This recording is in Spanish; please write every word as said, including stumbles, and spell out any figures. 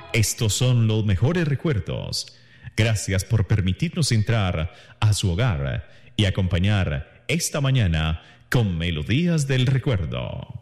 Estos son los mejores recuerdos. Gracias por permitirnos entrar a su hogar y acompañar esta mañana con Melodías del Recuerdo.